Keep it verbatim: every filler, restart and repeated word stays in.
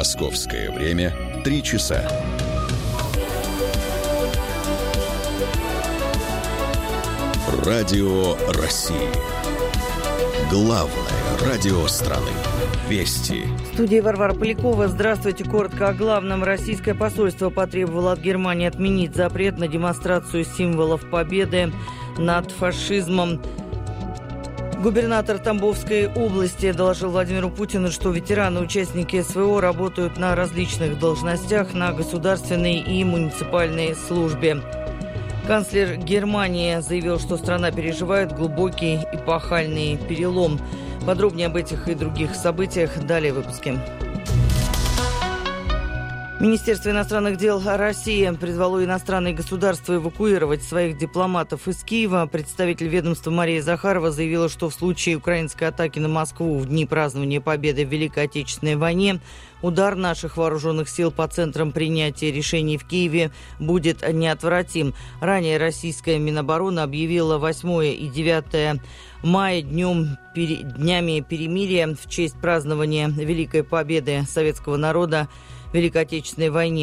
Московское время три часа. Радио России. Главное радио страны. Вести. В студии Варвара Полякова. Здравствуйте. Коротко о главном. Российское посольство потребовало от Германии отменить запрет на демонстрацию символов победы над фашизмом. Губернатор Тамбовской области доложил Владимиру Путину, что ветераны, участники СВО работают на различных должностях на государственной и муниципальной службе. Канцлер Германии заявил, что страна переживает глубокий эпохальный перелом. Подробнее об этих и других событиях далее в выпуске. Министерство иностранных дел России призвало иностранные государства эвакуировать своих дипломатов из Киева. Представитель ведомства Мария Захарова заявила, что в случае украинской атаки на Москву в дни празднования победы в Великой Отечественной войне удар наших вооруженных сил по центрам принятия решений в Киеве будет неотвратим. Ранее российская Минобороны объявила восьмое и девятое мая днем, пере, днями перемирия в честь празднования Великой Победы советского народа в Великой Отечественной войне.